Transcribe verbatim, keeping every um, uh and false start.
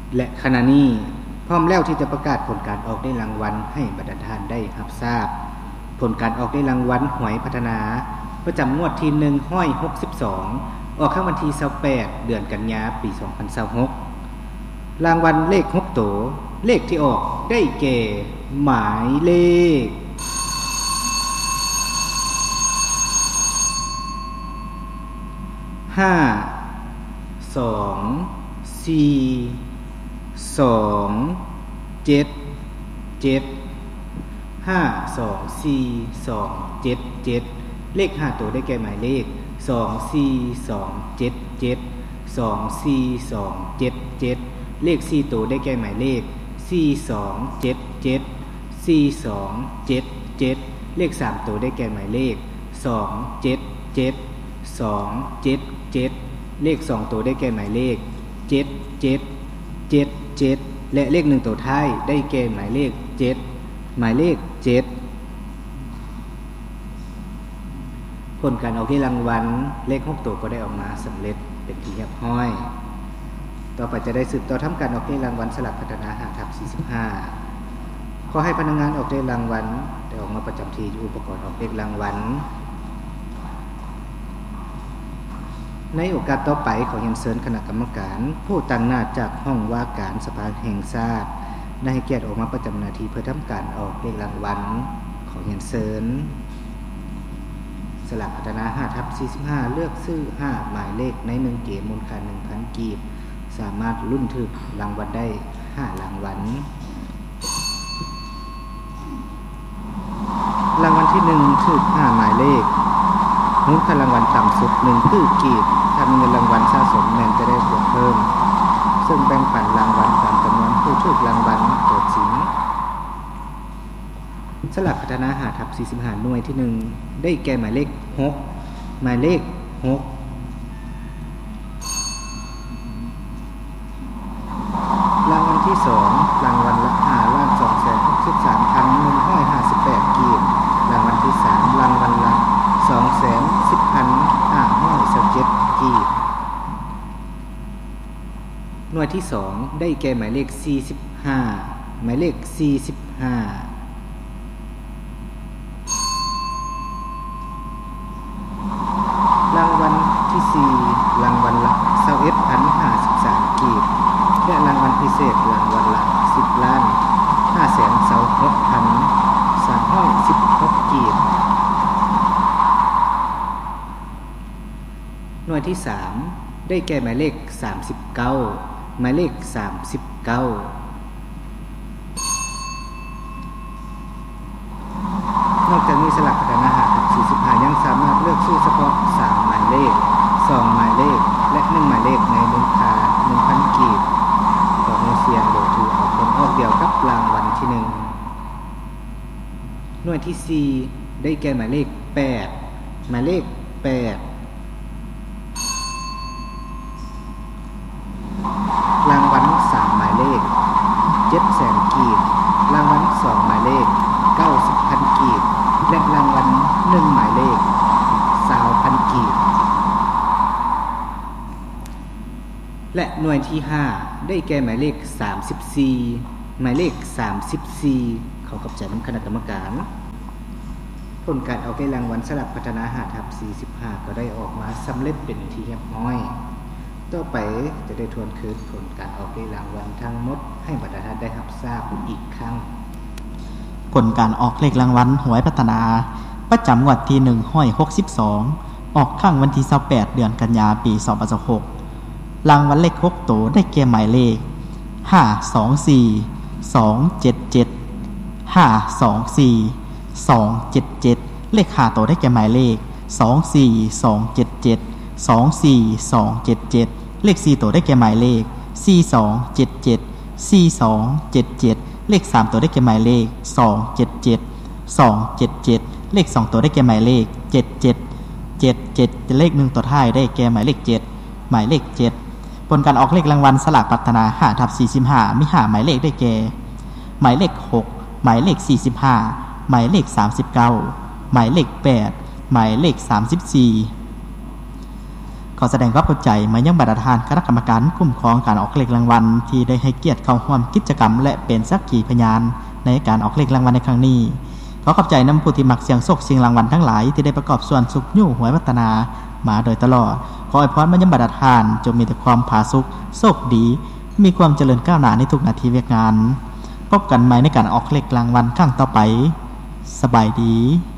และขณะนี้พร้อมแล้วที่จะประกาศผลการออกได้รางวัลให้บรรดาท่านได้รับทราบผลการออกได้รางวัลหวยพัฒนาประจำงวดที่หนึ่งร้อยหกสิบสองออกข้างวันที่ยี่สิบแปดเดือนกันยายนปีสองพันยี่สิบหกรางวัลเลขหกตัวเลขที่ออกได้แก่หมายเลขห้า สอง สี่ สอง เจ็ด เจ็ด ห้า สอง สี่ สอง เจ็ด เจ็ดเลขห้าตัวได้แก่หมายเลขสอง สี่ สอง เจ็ด เจ็ด สอง สี่ สอง เจ็ด เจ็ดเลขสี่ตัวได้แก่หมายเลขสี่ สอง เจ็ด เจ็ด สี่ สอง เจ็ด เจ็ดเลขสามตัวได้แก่หมายเลขสอง เจ็ด เจ็ด สอง เจ็ด เจ็ดเลขสองตัวได้แก่หมายเลขเจ็ด เจ็ด เจ็ด เจ็ดและเลขหนึ่งตัวท้ายได้แก่หมายเลขเจ็ดหมายเลขเจ็ดผลการออกที่รางวัลเลขหกตัวก็ได้ออกมาสำเร็จเป็นที่เรียบร้อยต่อไปจะได้สืบต่อทำการออกที่รางวัลสลากพัฒนาหาทับสี่สิบห้าขอให้พนักงานออกได้รางวัลได้ออกมาประจำที่อุปกรณ์ออกเลขรางวัลในโอกาสต่อไปขอเรียนเชิญคณะกรรมการผู้ตั้งหน้าจากห้องว่าการสภาแห่งชาติได้ให้เกียรติออกมาประจำหน้าที่เพื่อทำการออกเลขรางวัลขอเรียนเชิญสลากพัฒนาห้าทับสี่สิบห้าเลือกซื้อห้าหมายเลขในหนึ่งเกมมูลค่า หนึ่งพัน กีบสามารถลุ้นถึกรางวัลได้ห้ารางวัลรางวัลที่หนึ่งถึกห้าหมายเลขมูลค่ารางวัลต่ำสุดหนึ่งคือกีบถ้ามีเงินรางวัลสะสมแน่นจะได้บวกเพิ่มซึ่งแบ่งปันรางวัลตามจำนวนผู้ถูกรางวัลเกิดสิงสลากพัฒนาหาทับสี่สิบห้าหน่วยที่หนึ่งได้แก่หมายเลขหกหมายเลขหกรางวัลที่สองรางวัลละห้าล้านสองแสนหกสิบสามพันหนึ่งร้อยห้าสิบแปดกีบรางวัลที่สามรางวัลละสองแสนสิบพันห้าร้อยสิบเจ็ดกีบหน่วยที่สองได้แก่หมายเลขสี่สิบห้าหมายเลขสี่สิบห้ารางวัลที่สี่รางวัลละยี่สิบเอ็ดพันห้าสิบสามกีบและรางวัลพิเศษรางวัลละสิบล้านห้าแสนยี่สิบหกพันสามร้อยสิบหกกีบหน่วยที่สามได้แก่หมายเลขสามสิบเก้าหมายเลขสามสิบเก้านอกจากนี้สลากพัฒนาหาทับสี่สิบห้ายังสามารถเลือกซื้อเฉพาะสามหมายเลขสองหมายเลขและหนึ่งหมายเลขในมูลค่า หนึ่งพัน กีบต่อให้เสี่ยงโดยถือเอาผลออกเดียวกับรางวัลที่หนึ่งหน่วยที่สี่ได้แก่หมายเลขแปดหมายเลขแปดรางวัลสามหมายเลขเจ็ดแสนกีบรางวัลสองหมายเลขเก้าสิบพันกีบและรางวัลหนึ่งหมายเลขสามพันกีบและหน่วยที่ห้าได้แก่หมายเลขสามสิบสี่หมายเลขสามสิบสี่เขากับจัดคณะกรรมการผลการออกได้รางวัลสลากพัฒนาหาทับสี่สิบห้าก็ได้ออกมาสำเร็จเป็นที่เรียบร้อยต่อไปจะได้ทวนคืนผลการออกได้รางวัลทั้งหมดให้บรรดาท่านได้รับทราบอีกครั้งผลการออกเลขรางวัลหวยพัฒนาประจำงวดที่หนึ่งร้อยหกสิบสองออกข้างวันที่ยี่สิบแปดเดือนกันยายนปีสองพันยี่สิบหกรางวัลเลขหกตัวได้แก่หมายเลขห้า สอง สี่ สอง เจ็ด เจ็ด ห้า สอง สี่ สอง เจ็ด เจ็ดเลขห้าตัวได้แก่หมายเลขสอง สี่ สอง เจ็ด เจ็ด สอง สี่ สอง เจ็ด เจ็ดเลขสี่ตัวได้แก่หมายเลขสี่ สอง เจ็ด เจ็ด สี่ สอง เจ็ด เจ็ดเลขสามตัวได้แก่หมายเลขสอง เจ็ด เจ็ด สอง เจ็ด เจ็ดเลขสองตัวได้แก่หมายเลขเจ็ด เจ็ด เจ็ด เจ็ดเลขหนึ่งตัวท้ายได้แก่หมายเลขเจ็ดหมายเลขเจ็ดผลการออกเลขรางวัลสลากพัฒนาห้าทับสี่สิบห้ามีห้าหมายเลขได้แก่หมายเลขหกหมายเลขสี่สิบห้าหมายเลขสามสิบเก้าหมายเลขแปดหมายเลขสามสิบสี่ขอแสดงความเข้าใจมายังบรรดาทานคณะกรรมการคุ้มครองการออกเลขรางวัลที่ได้ให้เกียรติเข้าร่วมกิจกรรมและเป็นสักขีพยานในการออกเลขรางวัลในครั้งนี้ขอขอบใจนำผู้ที่มักเสี่ยงโชคเสี่ยงรางวัลทั้งหลายที่ได้ประกอบส่วนสุขยู่หวยพัฒนามาโดยตลอดขออวยพรมายังบรรดาทานจงมีแต่ความผาสุกโชคดีมีความเจริญก้าวหน้าในทุกนาทีเวียกงานพบกันใหม่ในการออกเลขรางวัลครั้งต่อไปสบายดี